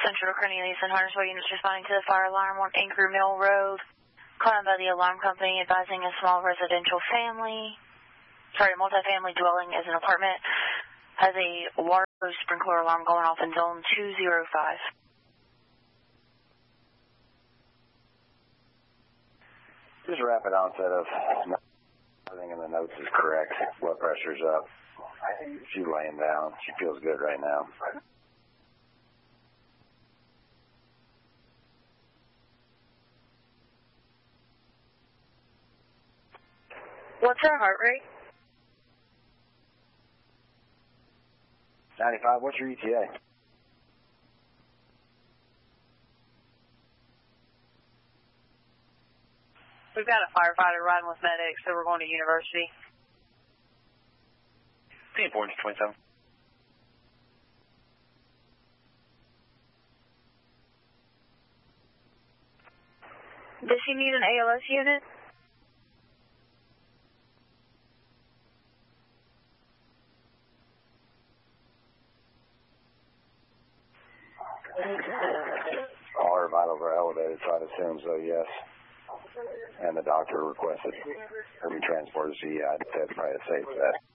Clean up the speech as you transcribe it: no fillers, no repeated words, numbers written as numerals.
Central Cornelius and Huntersville units responding to the fire alarm on Anchor Mill Road. Calling by the alarm company advising a small residential multifamily dwelling as an apartment has a water sprinkler alarm going off in zone 205. Just rapid onset of everything in the notes is correct. Blood pressure's up. She's laying down. She feels good right now. What's her heart rate? 95. What's your ETA? We've got a firefighter riding with medics, so we're going to University. 27. Does she need an ALS unit? All her vitals are elevated, so I'd assume so, yes. And the doctor requested her be transported, so yeah, I'd say it's probably a safe bet.